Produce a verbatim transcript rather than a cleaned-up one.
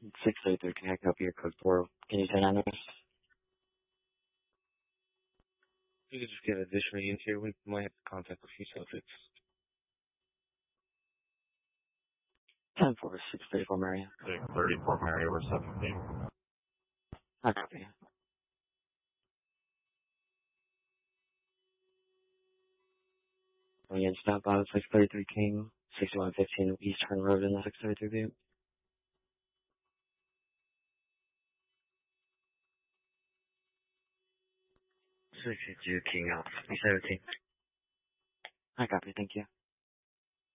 six thirty-three, can I copy your code for, can you send on this? You could just get additional units here. We might have to contact a few subjects. ten four, six thirty-four, Maria. six thirty-four, Maria, we're seventeen. I copy. We had stop by the six thirty-three King, sixty-one fifteen Eastern Road in the six thirty-three view. sixty-two King out. seventeen. I copy, thank you.